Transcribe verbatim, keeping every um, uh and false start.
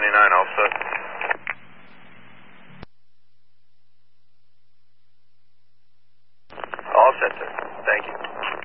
twenty-nine, all set. All set, sir. Thank you.